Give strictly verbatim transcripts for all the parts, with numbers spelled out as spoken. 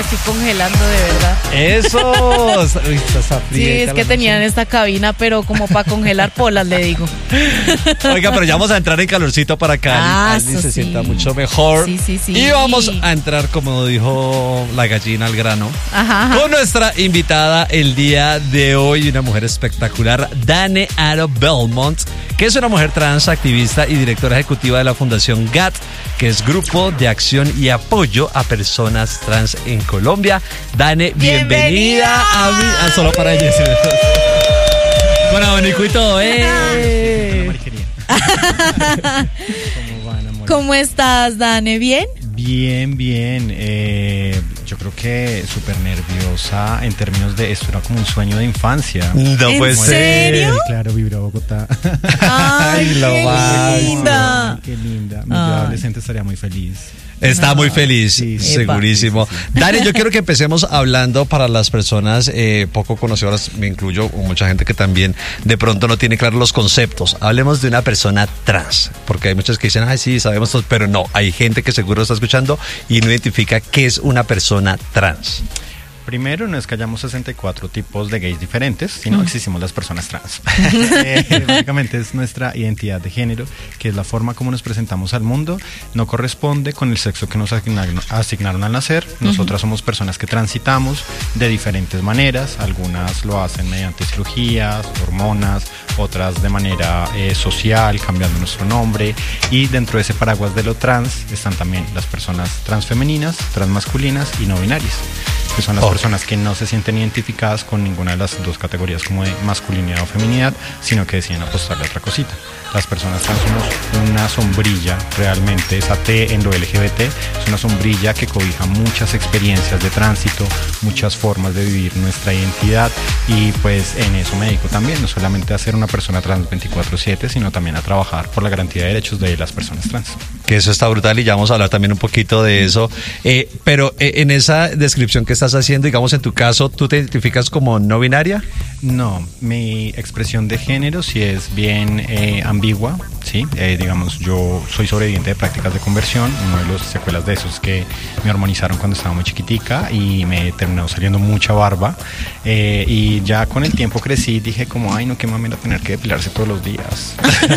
estoy congelando de verdad. Eso. Uy, está sí, es que tenían esta cabina, pero como para congelar polas, le digo. Oiga, pero ya vamos a entrar en calorcito para que Ah, Ali se sí. sienta mucho mejor. Sí, sí, sí. Y vamos a entrar, como dijo la gallina al grano, Ajá, ajá. con nuestra invitada el día de hoy, una mujer espectacular, Dane Aro Belmont, que es una mujer trans, activista y directora ejecutiva de la Fundación G A T, que es Grupo de Acción y Apoyo a Personas Trans en Colombia. Dane, bienvenida, ¡Bienvenida! a mi... Ah, solo para ella. Con abanico y todo, ¿eh? ¿Cómo van, amor? ¿Cómo estás, Dane? ¿Bien? Bien, bien. Eh, yo creo que súper nerviosa en términos de esto era como un sueño de infancia. No ¿En puede ser. serio? Claro, Vibra Bogotá. Ay, lo qué máximo. linda. Ay, qué linda. Mi Ay. yo adolescente estaría muy feliz. Está muy feliz, Sí, sí. segurísimo. Epa. Sí, sí, sí. Dani, yo quiero que empecemos hablando para las personas eh, poco conocedoras, me incluyo, o mucha gente que también de pronto no tiene claros los conceptos. Hablemos de una persona trans, porque hay muchos que dicen, ay, sí, sabemos todos, pero no, hay gente que seguro está escuchando y no identifica qué es una persona trans. Primero, no es que hayamos sesenta y cuatro tipos de gays diferentes, sino existimos las personas trans. eh, básicamente es nuestra identidad de género, que es la forma como nos presentamos al mundo, no corresponde con el sexo que nos asignaron, asignaron al nacer. Nosotras somos personas que transitamos de diferentes maneras, algunas lo hacen mediante cirugías, hormonas, otras de manera eh, social, cambiando nuestro nombre, y dentro de ese paraguas de lo trans están también las personas transfemeninas, transmasculinas y no binarias, que son las Oh. personas que no se sienten identificadas con ninguna de las dos categorías como de masculinidad o feminidad, sino que deciden apostarle a otra cosita. Las personas trans somos una sombrilla, realmente esa T en lo L G B T es una sombrilla que cobija muchas experiencias de tránsito, muchas formas de vivir nuestra identidad, y pues en eso me dedico también, no solamente a ser una persona trans veinticuatro siete, sino también a trabajar por la garantía de derechos de las personas trans. Que eso está brutal y ya vamos a hablar también un poquito de eso. Eh, pero eh, en esa descripción que estás haciendo, digamos en tu caso, ¿tú te identificas como no binaria? No, mi expresión de género sí es bien eh, ambigua, ¿sí? Eh, digamos, yo soy sobreviviente de prácticas de conversión. Una de las secuelas de eso es que me hormonizaron cuando estaba muy chiquitica y me terminó saliendo mucha barba. Eh, y ya con el tiempo crecí y dije como, ay, no, qué mamera tener que depilarse todos los días.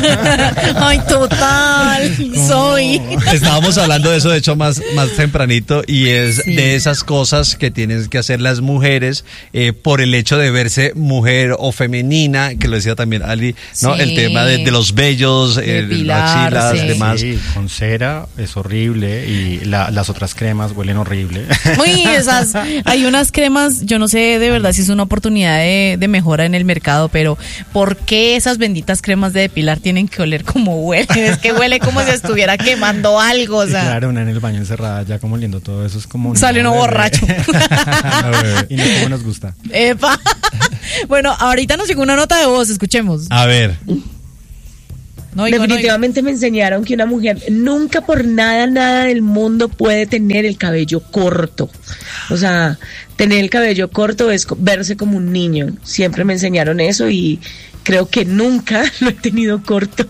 Ay, total. Soy. Estábamos hablando de eso, de hecho, más, más tempranito, y es Sí. de esas cosas que tienen que hacer las mujeres eh, por el hecho de verse mujer o femenina, que lo decía también Ali, ¿no? Sí. El tema de, de los vellos, eh, Depilarse. las axilas, demás. Sí, con cera es horrible y la- las otras cremas huelen horrible. Uy, esas, hay unas cremas, yo no sé de verdad si es una oportunidad de, de mejora en el mercado, pero ¿por qué esas benditas cremas de depilar tienen que oler como huele? Es que huele como si estuviera quemando algo, o Y sea. claro, una en el baño encerrada ya como oliendo todo eso es como... Sale no, uno bebé. borracho. No, bebé. Y no como nos gusta. Epa. Bueno, ahorita nos llegó una nota de voz, escuchemos. A ver, No, oigo, no, oigo. Definitivamente me enseñaron que una mujer nunca por nada, nada del mundo puede tener el cabello corto. O sea, tener el cabello corto es co- verse como un niño. Siempre me enseñaron eso y creo que nunca lo he tenido corto.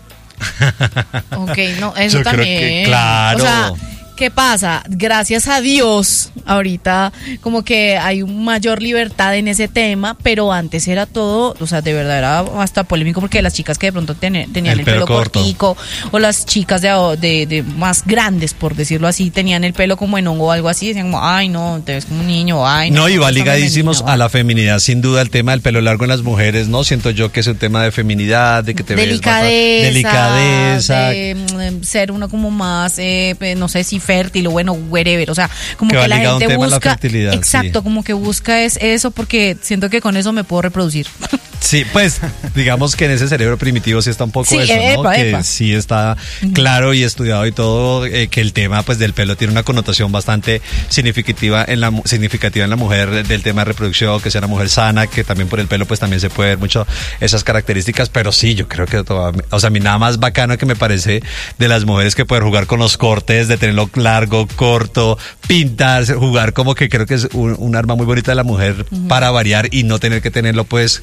Ok, no, eso Yo creo también. que, claro. O sea, ¿qué pasa? Gracias a Dios, ahorita como que hay mayor libertad en ese tema, pero antes era todo, o sea, de verdad era hasta polémico porque las chicas que de pronto ten- tenían El el, pelo pelo, corto. cortico, o las chicas de, de, de más grandes, por decirlo así, tenían el pelo como en hongo o algo así, decían como, ay, no, te ves como un niño, ay, no. no, y va estás ligadísimos femenino". a la feminidad, sin duda, el tema del pelo largo en las mujeres, ¿no? Siento yo que es un tema de feminidad, de que te ves delicadeza, bastante- delicadeza, de mm, ser uno como más, eh, pues, no sé si fértil o bueno, wherever, o sea, como Que que, va la ligado a un gente tema a la busca, fertilidad, exacto, sí. como que busca es eso porque siento que con eso me puedo reproducir. Sí, pues digamos que en ese cerebro primitivo sí está un poco Sí, eso, ¿no? epa, que epa. sí está claro y estudiado y todo, eh, que el tema pues del pelo tiene una connotación bastante significativa en la mu- significativa en la mujer, del tema de reproducción, que sea una mujer sana, que también por el pelo pues también se puede ver mucho esas características, pero sí, yo creo que todo, o sea, a mí nada más bacano que me parece de las mujeres que poder jugar con los cortes, de tenerlo largo, corto, pintarse, jugar como que creo que es un, un arma muy bonita de la mujer para variar y no tener que tenerlo pues como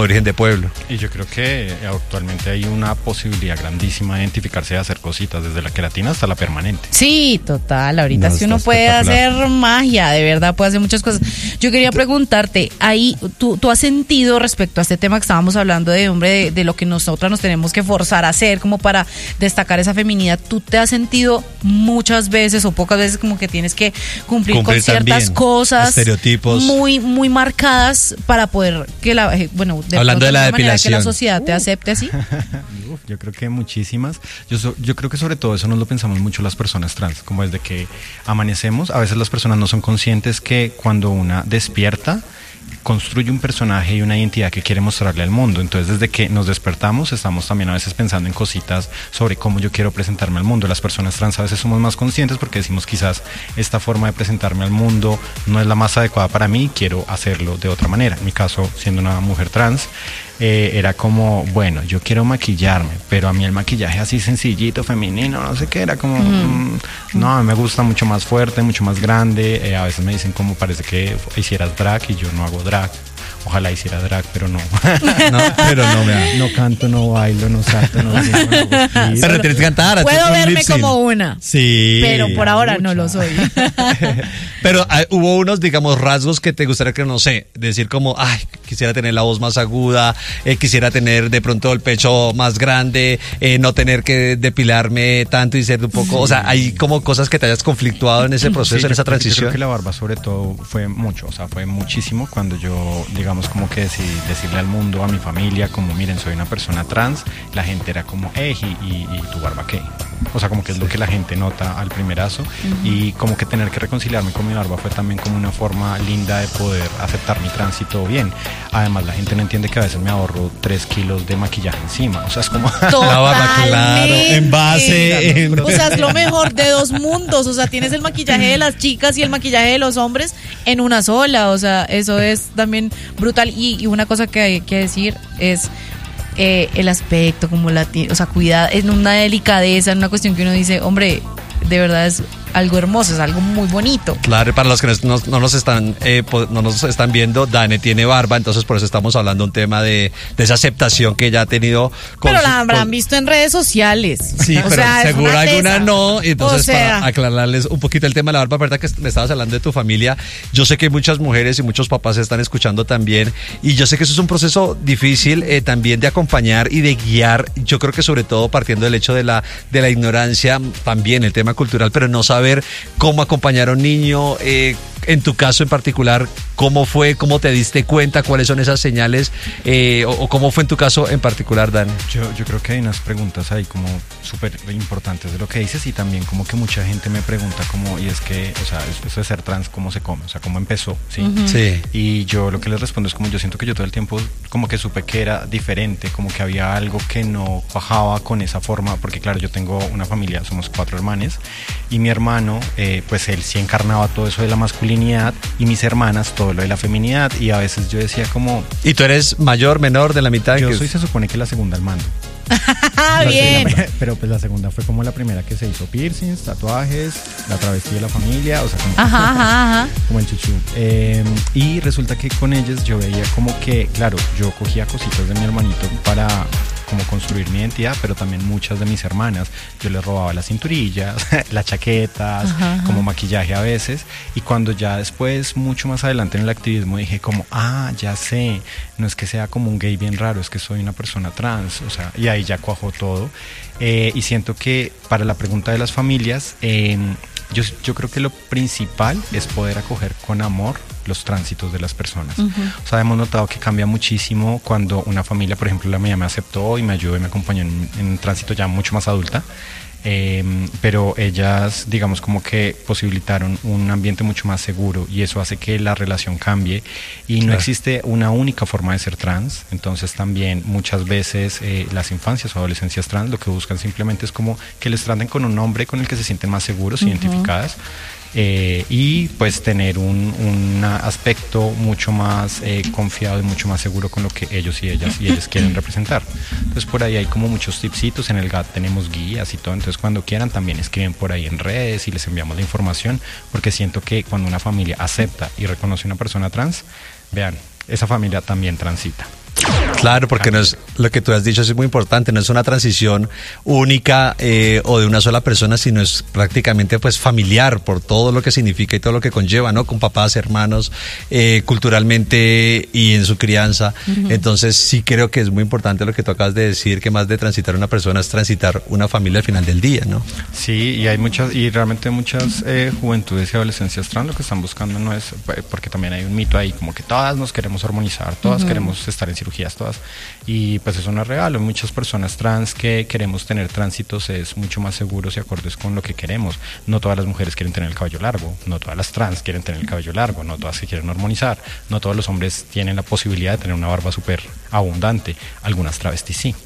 origen de pueblo. Y yo creo que actualmente hay una posibilidad grandísima de identificarse y hacer cositas, desde la queratina hasta la permanente. Sí, total, ahorita No, si uno está puede espectacular. hacer magia, de verdad puede hacer muchas cosas. Yo quería preguntarte, ahí, ¿tú, tú has sentido respecto a este tema que estábamos hablando de, hombre, de, de lo que nosotras nos tenemos que forzar a hacer como para destacar esa feminidad? ¿Tú te has sentido muchas veces o pocas veces como que tienes que cumplir, Cumplir con ciertas también, cosas estereotipos. muy muy marcadas para poder que la, eh, bueno, de Hablando pronto de la alguna manera que la depilación. sociedad te acepte así? Uf, yo creo que muchísimas. Yo, so- yo creo que sobre todo eso nos lo pensamos mucho las personas trans, como desde que amanecemos, a veces las personas no son conscientes que cuando una despierta, construye un personaje y una identidad que quiere mostrarle al mundo. Entonces, desde que nos despertamos, estamos también a veces pensando en cositas sobre cómo yo quiero presentarme al mundo. Las personas trans a veces somos más conscientes porque decimos, quizás esta forma de presentarme al mundo no es la más adecuada para mí, quiero hacerlo de otra manera. En mi caso, siendo una mujer trans, eh, era como, bueno, yo quiero maquillarme, pero a mí el maquillaje así sencillito, femenino, no sé qué, era como, mm, no, a mí me gusta mucho más fuerte, mucho más grande. Eh, a veces me dicen como parece que hicieras drag y yo no hago drag. Ojalá hiciera drag, pero no. No, pero no, vea. No canto, no bailo, no salto, no digo, no hago flip. Pero tienes que cantar. Puedo hacer un verme lip sync. como una, Sí. pero por ahora no mucha. lo soy. Pero ah, hubo unos, digamos, rasgos que te gustaría que, no sé, decir como, ay, quisiera tener la voz más aguda, eh, quisiera tener de pronto el pecho más grande, eh, no tener que depilarme tanto y ser un poco, o sea, hay como cosas que te hayas conflictuado en ese proceso, Sí, en yo- esa yo creo transición. que la barba sobre todo fue mucho, o sea, fue muchísimo cuando yo, digamos, como que decidí decirle al mundo, a mi familia, como miren, soy una persona trans, la gente era como, eh, y, y, y tu barba qué. O sea, como que es lo que la gente nota al primerazo. Y como que tener que reconciliarme con mi barba fue también como una forma linda de poder aceptar mi tránsito bien. Además, la gente no entiende que a veces me ahorro tres kilos de maquillaje encima. O sea, es como... La barba, claro, en base, en- O sea, es lo mejor de dos mundos. O sea, tienes el maquillaje de las chicas y el maquillaje de los hombres en una sola. O sea, eso es también brutal. Y, y una cosa que hay que decir es eh, el aspecto, como la, ti- o sea, cuidado, es una delicadeza, en una cuestión que uno dice, hombre, de verdad es algo hermoso, es algo muy bonito. Claro, para los que no, no nos están eh, po- no nos están viendo, Dane tiene barba, entonces por eso estamos hablando un tema de, de esa aceptación que ella ha tenido. Con Pero su- la habrán con- visto en redes sociales. Sí, O pero sea, es seguro una alguna tesa. no. Y entonces, O sea, para aclararles un poquito el tema de la barba, verdad que me estabas hablando de tu familia. Yo sé que muchas mujeres y muchos papás están escuchando también. Y yo sé que eso es un proceso difícil eh, también de acompañar y de guiar. Yo creo que sobre todo partiendo del hecho de la, de la ignorancia, también el tema cultural, pero no saber cómo acompañar a un niño. Eh, en tu caso en particular, ¿cómo fue? ¿Cómo te diste cuenta? ¿Cuáles son esas señales? Eh, o, o cómo fue en tu caso en particular, Dan? Yo, yo creo que hay unas preguntas ahí como súper importantes de lo que dices y también como que mucha gente me pregunta como, y es que, o sea, eso de ser trans, ¿cómo se come? O sea, ¿cómo empezó? ¿Sí? Sí. Y yo lo que les respondo es como yo siento que yo todo el tiempo como que supe que era diferente, como que había algo que no bajaba con esa forma, porque claro, yo tengo una familia, somos cuatro hermanos, y mi hermano, eh, pues él sí encarnaba todo eso de la masculinidad y mis hermanas todo lo de la feminidad y a veces yo decía como... ¿Y tú eres mayor, menor, de la mitad? Yo que- soy, se supone que la segunda al mando. Ah, La- bien. la- pero pues la segunda fue como la primera que se hizo piercings, tatuajes, la travesti de la familia, o sea, como, Ajá, ajá, ajá. como el chuchu. Eh, y resulta que con ellas yo veía como que, claro, yo cogía cositas de mi hermanito para como construir mi identidad, pero también muchas de mis hermanas, yo les robaba las cinturillas, las chaquetas, Ajá, ajá. como maquillaje a veces, y cuando ya después, mucho más adelante en el activismo, dije como, ah, ya sé, no es que sea como un gay bien raro, es que soy una persona trans, o sea, y ahí ya cuajó todo, eh, y siento que para la pregunta de las familias, eh, yo, yo creo que lo principal es poder acoger con amor los tránsitos de las personas. Uh-huh. O sea, hemos notado que cambia muchísimo cuando una familia, por ejemplo, la mía me aceptó y me ayudó y me acompañó en, en un tránsito ya mucho más adulta. Eh, pero ellas, digamos, como que posibilitaron un ambiente mucho más seguro y eso hace que la relación cambie y no claro. existe una única forma de ser trans, entonces también muchas veces eh, las infancias o adolescencias trans lo que buscan simplemente es como que les traten con un nombre con el que se sienten más seguros, uh-huh. identificadas. Eh, y pues tener un, un aspecto mucho más eh, confiado y mucho más seguro con lo que ellos y ellas y ellos quieren representar. Entonces por ahí hay como muchos tipsitos, en el G A T tenemos guías y todo, entonces cuando quieran también escriben por ahí en redes y les enviamos la información, porque siento que cuando una familia acepta y reconoce una persona trans, vean, esa familia también transita. Claro, porque no es lo que tú has dicho, es muy importante, no es una transición única eh, o de una sola persona, sino es prácticamente pues familiar por todo lo que significa y todo lo que conlleva, ¿no? Con papás, hermanos, eh, culturalmente y en su crianza. Uh-huh. Entonces sí creo que es muy importante lo que tú acabas de decir, que más de transitar una persona es transitar una familia al final del día, ¿no? Sí, y hay muchas, y realmente muchas eh, juventudes y adolescencias trans lo que están buscando no es, porque también hay un mito ahí, como que todas nos queremos hormonizar, todas uh-huh. queremos estar en cirugías, todas. Y pues eso no es real. Hay muchas personas trans que queremos tener tránsitos es mucho más seguros y acordes con lo que queremos. No todas las mujeres quieren tener el cabello largo, no todas las trans quieren tener el cabello largo, no todas se quieren hormonizar, no todos los hombres tienen la posibilidad de tener una barba súper abundante, algunas travestis sí.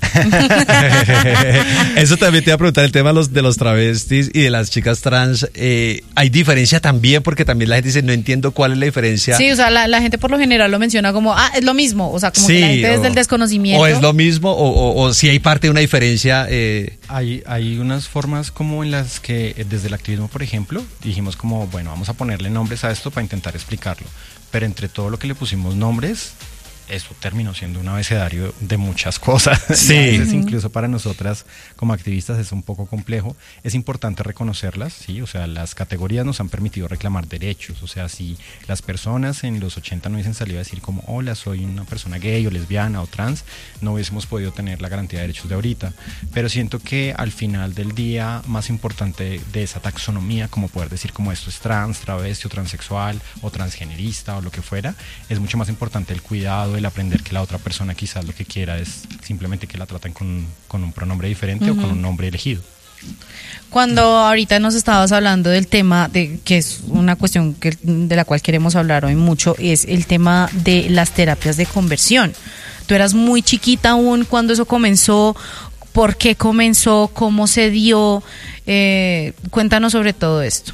Eso también te iba a preguntar, el tema de los, de los travestis y de las chicas trans, eh, ¿hay diferencia también? Porque también la gente dice, no entiendo cuál es la diferencia. Sí, o sea, la, la gente por lo general lo menciona como, ah, es lo mismo, o sea, como sí, que la gente desde o, el desconocimiento. O es lo mismo, o, o, o si hay parte de una diferencia. Eh. Hay, hay unas formas como en las que desde el activismo, por ejemplo, dijimos como, bueno, vamos a ponerle nombres a esto para intentar explicarlo, pero entre todo lo que le pusimos nombres, eso terminó siendo un abecedario de muchas cosas. Sí. Y a veces incluso para nosotras como activistas es un poco complejo. Es importante reconocerlas, sí, o sea, las categorías nos han permitido reclamar derechos. O sea, si las personas en los ochenta no hubiesen salido a decir como, hola, soy una persona gay o lesbiana o trans, no hubiésemos podido tener la garantía de derechos de ahorita. Pero siento que al final del día, más importante de esa taxonomía, como poder decir como esto es trans, travesti o transexual o transgenerista o lo que fuera, es mucho más importante el cuidado, el aprender que la otra persona quizás lo que quiera es simplemente que la traten con, con un pronombre diferente uh-huh. o con un nombre elegido. Cuando ahorita nos estabas hablando del tema, de que es una cuestión que, de la cual queremos hablar hoy mucho, es el tema de las terapias de conversión. Tú eras muy chiquita aún cuando eso comenzó. ¿Por qué comenzó? ¿Cómo se dio? Eh, cuéntanos sobre todo esto.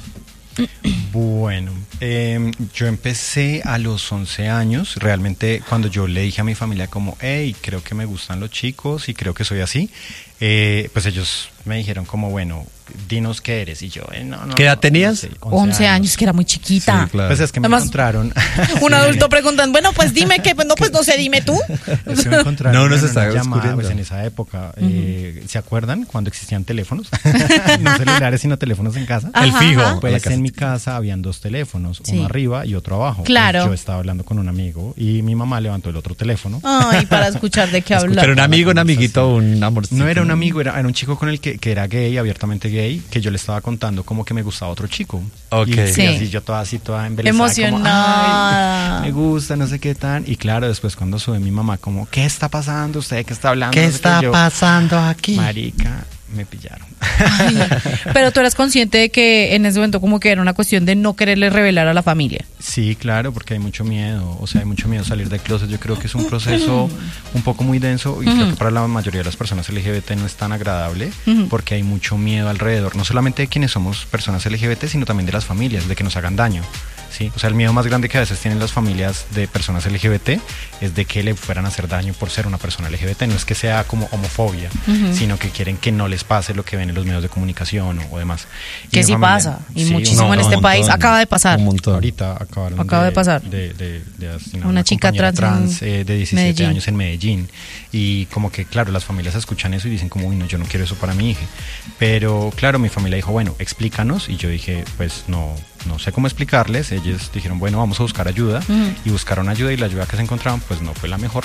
Bueno, eh, yo empecé a los once años, realmente cuando yo le dije a mi familia como, hey, creo que me gustan los chicos y creo que soy así, eh, pues ellos me dijeron como, bueno, dinos qué eres, y yo, eh, no, no. ¿Qué edad tenías? No sé, once años, que era muy chiquita. Sí, claro. Pues es que me Además, encontraron. Un adulto preguntando, bueno, pues dime que, pues no, pues no sé, dime tú. Es que me encontraron no, no se en está una llamada, descubriendo. pues en esa época, uh-huh. eh, ¿se acuerdan cuando existían teléfonos? No celulares, sino teléfonos en casa. Ajá, el fijo. Ajá. Pues en mi casa habían dos teléfonos, sí. uno arriba y otro abajo. Claro. Pues yo estaba hablando con un amigo y mi mamá levantó el otro teléfono. Ay, para escuchar de qué hablar. Pero un amigo, un amiguito, un amorcito. No era un amigo, era, era un chico con el que, que era gay, abiertamente gay, que yo le estaba contando como que me gustaba otro chico. Ok. Y, sí. y así yo toda así, toda embelesada. Emocionada. Como, me gusta, no sé qué tan. Y claro, después cuando sube mi mamá como, ¿qué está pasando? ¿Usted qué está hablando? ¿Qué no sé está qué. Yo, pasando aquí? marica, me pillaron. Ay, pero tú eras consciente de que en ese momento como que era una cuestión de no quererle revelar a la familia. Sí, claro, porque hay mucho miedo, o sea, hay mucho miedo a salir del closet. Yo creo que es un proceso un poco muy denso y uh-huh. creo que para la mayoría de las personas L G B T no es tan agradable uh-huh. porque hay mucho miedo alrededor, no solamente de quienes somos personas L G B T, sino también de las familias, de que nos hagan daño. Sí, o sea, el miedo más grande que a veces tienen las familias de personas L G B T es de que le fueran a hacer daño por ser una persona L G B T. No es que sea como homofobia, uh-huh. sino que quieren que no les pase lo que ven en los medios de comunicación o, o demás. Que sí familia, pasa, y sí, muchísimo no, en este país. Acaba de pasar. Un montón. Ahorita acabaron Acaba de, de pasar. De, de, de, de una, una chica trans, trans eh, de diecisiete Medellín. años en Medellín. Y como que, claro, las familias escuchan eso y dicen como, uy, no, yo no quiero eso para mi hija. Pero, claro, mi familia dijo, bueno, explícanos. Y yo dije, pues no... no sé cómo explicarles. Ellos dijeron, bueno, vamos a buscar ayuda. Uh-huh. Y buscaron ayuda y la ayuda que se encontraban pues no fue la mejor.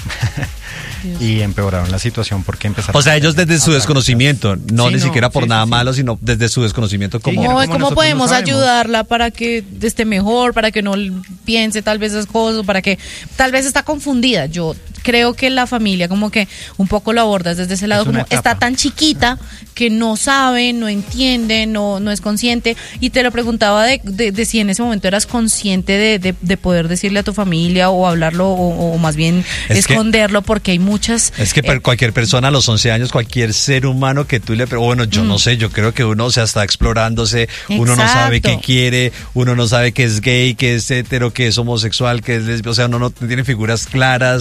Y empeoraron la situación porque empezaron. O sea, ellos desde su desconocimiento, no sí, ni no, siquiera por sí, nada sí, malo, sino desde su desconocimiento como... Sí, ¿Cómo, ¿cómo, ¿cómo podemos ayudarla para que esté mejor, para que no piense tal vez esas cosas, para que tal vez está confundida? Yo creo que la familia como que un poco lo abordas desde ese lado, como etapa. Está tan chiquita que no sabe, no entiende, no, no es consciente. Y te lo preguntaba de, de, de si en ese momento eras consciente de, de, de poder decirle a tu familia o hablarlo o, o más bien es esconderlo, que, porque hay muchas... Es que eh, cualquier persona a los once años, cualquier ser humano que tú le... Pero bueno, yo mm. no sé, yo creo que uno se está explorándose, Exacto. uno no sabe qué quiere, uno no sabe que es gay, que es hetero, que es homosexual, que es lesbiana, o sea, uno no tiene figuras claras. Totalmente.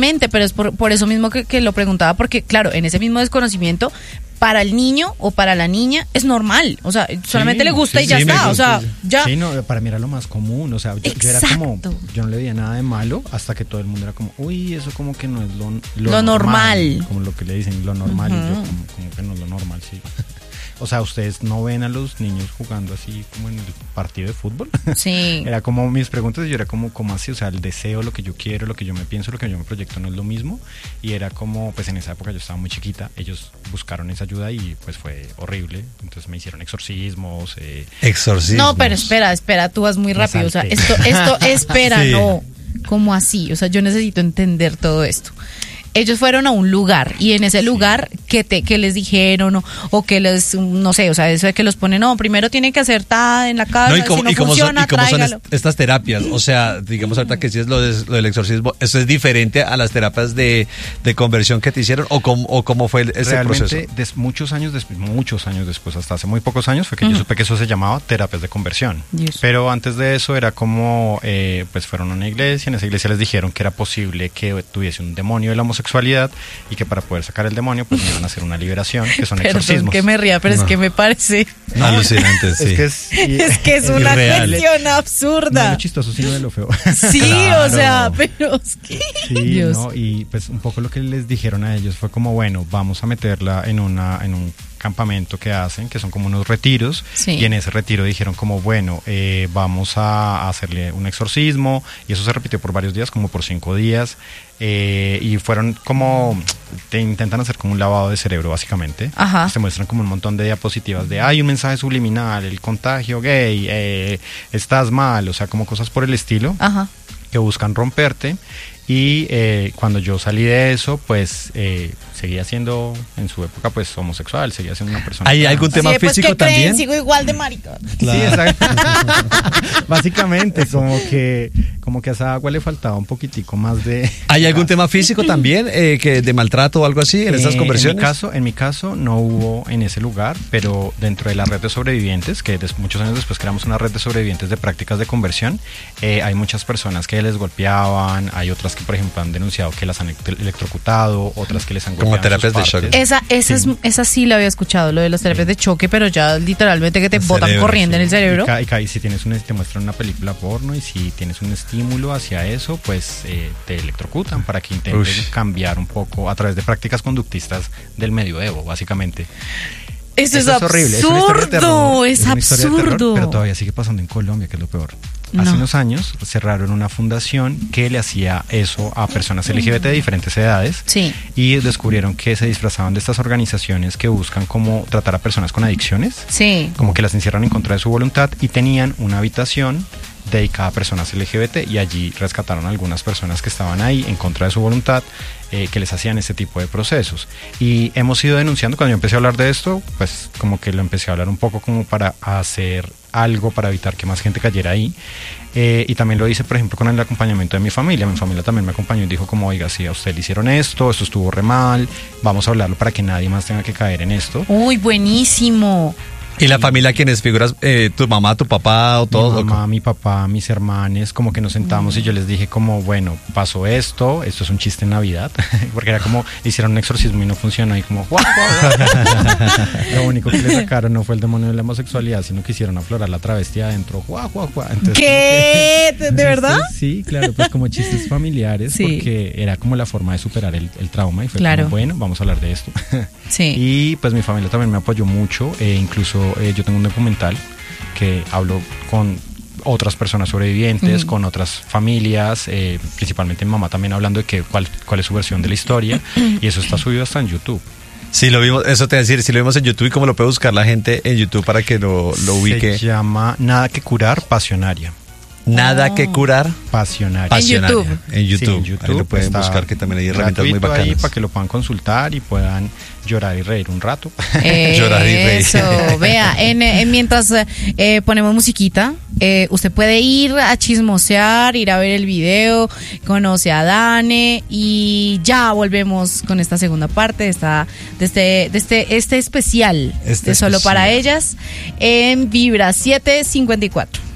totalmente, pero es por, por eso mismo que, que lo preguntaba, porque claro, en ese mismo desconocimiento, para el niño o para la niña es normal, o sea, solamente Sí, le gusta sí, y ya sí, me está, o gusta. sea, ya. Sí, no, para mí era lo más común, o sea, yo, yo era como, Exacto. yo no le veía nada de malo hasta que todo el mundo era como, uy, eso como que no es lo, Lo normal. como lo que le dicen, lo normal, y yo Ujú. como, como que no es lo normal, sí. O sea, ¿ustedes no ven a los niños jugando así como en el partido de fútbol? Sí. Era como mis preguntas, y yo era como, ¿cómo así? O sea, el deseo, lo que yo quiero, lo que yo me pienso, lo que yo me proyecto no es lo mismo. Y era como, pues en esa época yo estaba muy chiquita, ellos buscaron esa ayuda y pues fue horrible. Entonces me hicieron exorcismos. Eh, Exorcismo. No, pero espera, espera, tú vas muy Me rápido, o sea, salté. esto, esto, espera, Sí. no, como así, o sea, yo necesito entender todo esto. Ellos fueron a un lugar y en ese lugar que te que les dijeron o, o que les no sé, o sea, eso de que los ponen, no, primero tienen que hacer ta en la casa, No, y cómo, si no y cómo son, funciona, y cómo son tráigalo. est- estas terapias. O sea, digamos ahorita que sí es lo, de- lo del exorcismo, ¿eso es diferente a las terapias de, de conversión que te hicieron? ¿O cómo, o cómo fue el- ese Realmente, proceso? des- muchos años después, muchos años después, hasta hace muy pocos años, fue que yo supe que eso se llamaba terapias de conversión. Dios. Pero antes de eso era como, eh, pues fueron a una iglesia, en esa iglesia les dijeron que era posible que tuviese un demonio de la homosexualidad y que para poder sacar el demonio, pues me iban a hacer una liberación, que son Perdón exorcismos. que me ría, pero es No. que me parece Alucinante, sí. Es que es, y- es que es una irreal. cuestión no es absurda. lo chistoso, sino de lo feo. Sí, Claro. o sea, pero es que Sí, Dios. ¿no? Y pues un poco lo que les dijeron a ellos fue como, bueno, vamos a meterla en una en un campamento que hacen, que son como unos retiros, Sí. y en ese retiro dijeron como, bueno, eh, vamos a hacerle un exorcismo, y eso se repitió por varios días, como por cinco días, eh, y fueron como, te intentan hacer como un lavado de cerebro básicamente. Ajá. Se muestran como un montón de diapositivas de, hay un mensaje subliminal, el contagio gay, eh, estás mal, o sea, como cosas por el estilo Ajá. que buscan romperte. Y eh, cuando yo salí de eso, pues eh, seguía siendo, en su época, pues homosexual, seguía siendo una persona. ¿Hay trans. algún tema Sí, pues, físico ¿qué creen? también? Sigo igual de marica. Sí, exacto. Básicamente, como que, como que a esa agua le faltaba un poquitico más de... ¿Hay algún tema físico también, eh, que de maltrato o algo así en estas Eh, conversiones? En mi caso, en mi caso no hubo en ese lugar, pero dentro de la red de sobrevivientes, que des- muchos años después creamos una red de sobrevivientes de prácticas de conversión, eh, hay muchas personas que les golpeaban, hay otras que por ejemplo han denunciado que las han elect- electrocutado, otras que les han Como golpeado en terapias sus de shock. partes. Esa, esa, Sí. es, esa sí la había escuchado, lo de las terapias de choque, pero ya literalmente que te El botan cerebro, corriendo sí. en el cerebro. Y, ca- y ca- y si tienes un, te muestran una película porno y si tienes un estímulo hacia eso, pues eh, te electrocutan para que intentes Ush. cambiar un poco a través de prácticas conductistas del medioevo, básicamente. Eso es, Eso es horrible, es una historia de terror, absurdo, es una historia de terror, absurdo. pero todavía sigue pasando en Colombia, que es lo peor. No. Hace unos años cerraron una fundación que le hacía eso a personas L G B T de diferentes edades. Sí. Y descubrieron que se disfrazaban de estas organizaciones que buscan como tratar a personas con adicciones, Sí. como que las encierran en contra de su voluntad, y tenían una habitación dedicada a personas L G B T, y allí rescataron a algunas personas que estaban ahí en contra de su voluntad, eh, que les hacían este tipo de procesos. Y hemos ido denunciando, cuando yo empecé a hablar de esto, pues como que lo empecé a hablar un poco como para hacer algo para evitar que más gente cayera ahí. Eh, y también lo hice, por ejemplo, con el acompañamiento de mi familia. Mi familia también me acompañó y dijo como, oiga, si a usted le hicieron esto, esto estuvo re mal, vamos a hablarlo para que nadie más tenga que caer en esto. Uy, buenísimo. ¿Y la familia quiénes figuras? Eh, ¿Tu mamá, tu papá o todos? Mi mamá, mi papá, mis hermanos, como que nos sentamos y yo les dije como, bueno, pasó esto, esto es un chiste en Navidad, porque era como, hicieron un exorcismo y no funcionó, y como, guau, guau, guau. Lo único que le sacaron no fue el demonio de la homosexualidad, sino que hicieron aflorar la travesti adentro, guau, guau, guau. Entonces, ¿Qué? ¿De de verdad? chistes, sí, claro, pues como chistes familiares, Sí. porque era como la forma de superar el, el trauma, y fue Claro. como, bueno, vamos a hablar de esto. Sí. Y pues mi familia también me apoyó mucho, e incluso eh, yo tengo un documental que hablo con otras personas sobrevivientes, Ujú. con otras familias, eh, principalmente mi mamá también hablando de que cuál, cuál es su versión de la historia, y eso está subido hasta en YouTube. Sí, lo vimos, eso te voy a decir, si lo vimos en YouTube, ¿y cómo lo puede buscar la gente en YouTube para que lo, lo ubique? Se llama Nada que curar, Pasionaria. Nada Oh. que curar. Pasionaria. Pasionaria. YouTube. En YouTube. Sí, en Ahí lo pueden está buscar, que también hay herramientas muy gratuito ahí bacanas. para que lo puedan consultar y puedan llorar y reír un rato. Llorar y reír. Eso, vea, en, en- mientras eh, ponemos musiquita, eh, usted puede ir a chismosear, ir a ver el video, conoce a Dane y ya volvemos con esta segunda parte de, esta, de, este, de este, este especial Este de Solo especial. para Ellas en Vibra siete cincuenta y cuatro.